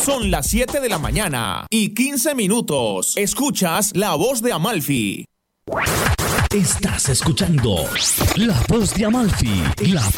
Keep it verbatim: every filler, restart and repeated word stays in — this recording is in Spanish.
Son las siete de la mañana y quince minutos. Escuchas La Voz de Amalfi. Estás escuchando La Voz de Amalfi, la